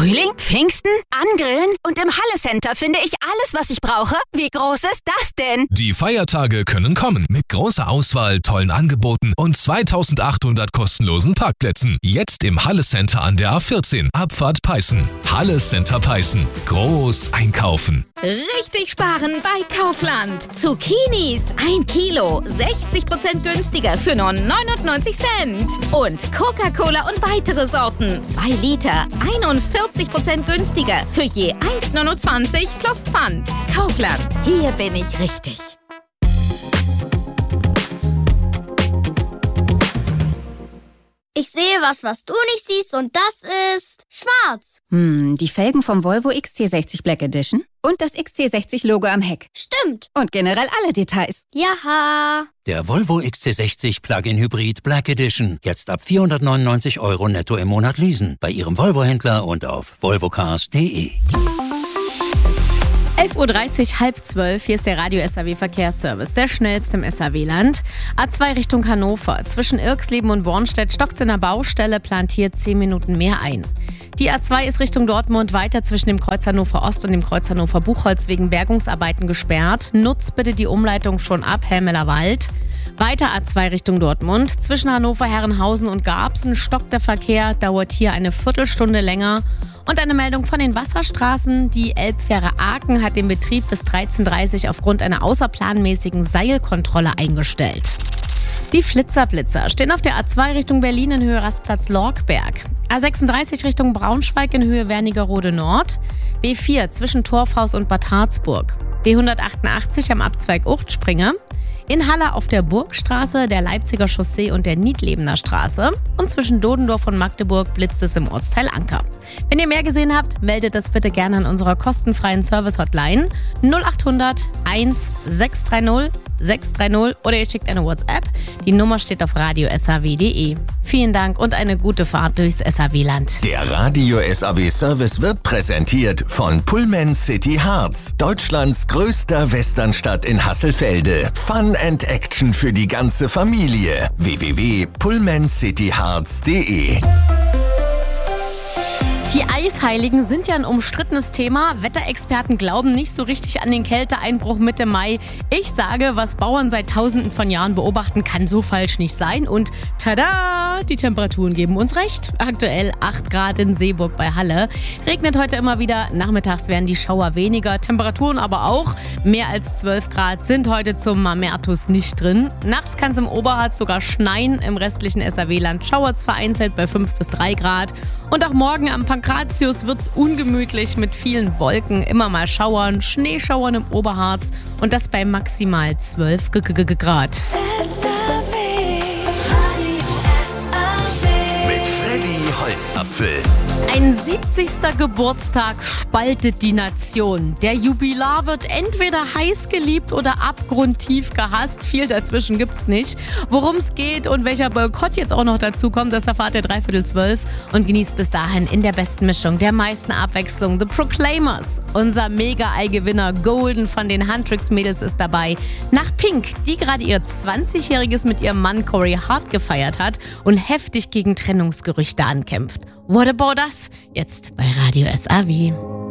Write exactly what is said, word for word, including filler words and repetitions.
Frühling, Pfingsten, Angrillen und im Halle Center finde ich alles, was ich brauche. Wie groß ist das denn? Die Feiertage können kommen mit großer Auswahl, tollen Angeboten und zweitausendachthundert kostenlosen Parkplätzen. Jetzt im Halle Center an der A vierzehn, Abfahrt Peißen. Halle Center Peißen. Groß einkaufen. Richtig sparen bei Kaufland. Zucchinis, ein Kilo, sechzig Prozent günstiger für nur neunundneunzig Cent. Und Coca-Cola und weitere Sorten, zwei Liter, einundvierzig Prozent günstiger für je eins Komma neunundzwanzig plus Pfand. Kaufland, hier bin ich richtig. Ich sehe was, was du nicht siehst, und das ist schwarz. Hm, die Felgen vom Volvo X C sechzig Black Edition und das X C sechzig Logo am Heck. Stimmt. Und generell alle Details. Jaha. Der Volvo X C sechzig Plug-in Hybrid Black Edition. Jetzt ab vierhundertneunundneunzig Euro netto im Monat leasen. Bei Ihrem Volvo-Händler und auf volvocars punkt de. elf Uhr dreißig, halb zwölf, hier ist der Radio-S A W-Verkehrsservice, der schnellste im S A W-Land. A zwei Richtung Hannover, zwischen Irxleben und Bornstedt stockt's in der Baustelle, plant hier zehn Minuten mehr ein. Die A zwei ist Richtung Dortmund weiter zwischen dem Kreuz Hannover Ost und dem Kreuz Hannover Buchholz wegen Bergungsarbeiten gesperrt. Nutzt bitte die Umleitung schon ab Helmeler Wald. Weiter A zwei Richtung Dortmund, zwischen Hannover, Herrenhausen und Garbsen stockt der Verkehr, dauert hier eine Viertelstunde länger. Und eine Meldung von den Wasserstraßen. Die Elbfähre Aachen hat den Betrieb bis dreizehn Uhr dreißig aufgrund einer außerplanmäßigen Seilkontrolle eingestellt. Die Flitzerblitzer stehen auf der A zwei Richtung Berlin in Höhe Rastplatz Lorkberg. A sechsunddreißig Richtung Braunschweig in Höhe Wernigerode Nord. B vier zwischen Torfhaus und Bad Harzburg. B hundertachtundachtzig am Abzweig Uchtspringe. In Halle auf der Burgstraße, der Leipziger Chaussee und der Niedlebener Straße. Und zwischen Dodendorf und Magdeburg blitzt es im Ortsteil Anker. Wenn ihr mehr gesehen habt, meldet das bitte gerne an unserer kostenfreien Service-Hotline null achthundert eins sechs drei null sechs drei null oder ihr schickt eine WhatsApp. Die Nummer steht auf radio s a w punkt de. Vielen Dank und eine gute Fahrt durchs S A W-Land. Der Radio-S A W-Service wird präsentiert von Pullman City Harz, Deutschlands größter Westernstadt in Hasselfelde. Fun and Action für die ganze Familie. w w w punkt pullman city harz punkt de. Die Eisheiligen sind ja ein umstrittenes Thema. Wetterexperten glauben nicht so richtig an den Kälteeinbruch Mitte Mai. Ich sage, was Bauern seit tausenden von Jahren beobachten, kann so falsch nicht sein. Und tada, die Temperaturen geben uns recht. Aktuell acht Grad in Seeburg bei Halle. Regnet heute immer wieder. Nachmittags werden die Schauer weniger. Temperaturen aber auch. Mehr als zwölf Grad sind heute zum Mamertus nicht drin. Nachts kann es im Oberharz sogar schneien. Im restlichen S A W-Land schauert es vereinzelt bei fünf bis drei Grad. Und auch morgen am Pankratius wird's ungemütlich mit vielen Wolken, immer mal Schauern, Schneeschauern im Oberharz und das bei maximal zwölf Grad. Mit Freddy Holzapfel. Ein siebzigster Geburtstag spaltet die Nation. Der Jubilar wird entweder heiß geliebt oder abgrundtief gehasst. Viel dazwischen gibt's nicht. Worum es geht und welcher Boykott jetzt auch noch dazu kommt, das erfahrt ihr dreiviertel zwölf und genießt bis dahin in der besten Mischung, der meisten Abwechslung The Proclaimers. Unser Mega-Ei-Gewinner Golden von den Huntrix-Mädels ist dabei. Nach Pink, die gerade ihr zwanzigjähriges mit ihrem Mann Corey Hart gefeiert hat und heftig gegen Trennungsgerüchte ankämpft. What about us? Jetzt bei Radio S A W.